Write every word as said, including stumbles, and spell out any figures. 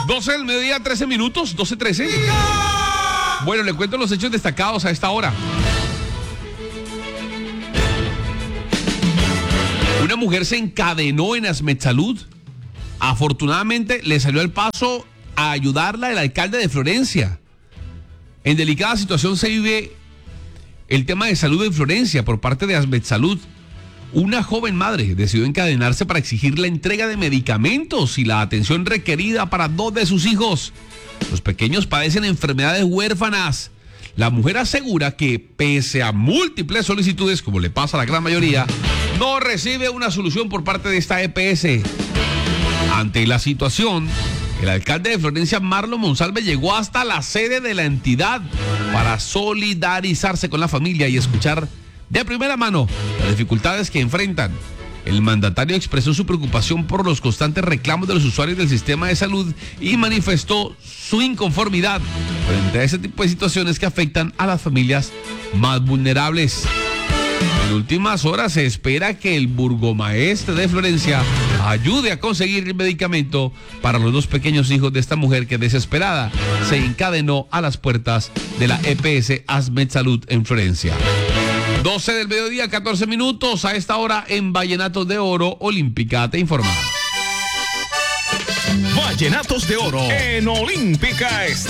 doce del mediodía, trece minutos, doce trece. Bueno, le cuento los hechos destacados a esta hora. Una mujer se encadenó en Asmedsalud. Afortunadamente le salió al paso a ayudarla el alcalde de Florencia. En delicada situación se vive el tema de salud en Florencia por parte de Asmedsalud. Una joven madre decidió encadenarse para exigir la entrega de medicamentos y la atención requerida para dos de sus hijos. Los pequeños padecen enfermedades huérfanas. La mujer asegura que, pese a múltiples solicitudes, como le pasa a la gran mayoría, no recibe una solución por parte de esta E P S. Ante la situación, el alcalde de Florencia, Marlon Monsalve, llegó hasta la sede de la entidad para solidarizarse con la familia y escuchar de primera mano las dificultades que enfrentan. El mandatario expresó su preocupación por los constantes reclamos de los usuarios del sistema de salud y manifestó su inconformidad frente a ese tipo de situaciones que afectan a las familias más vulnerables. En últimas horas se espera que el burgomaestre de Florencia ayude a conseguir el medicamento para los dos pequeños hijos de esta mujer que, desesperada, se encadenó a las puertas de la E P S Asmedsalud en Florencia. doce del mediodía, catorce minutos. A esta hora en Vallenatos de Oro, Olímpica te informa. Vallenatos de Oro en Olímpica.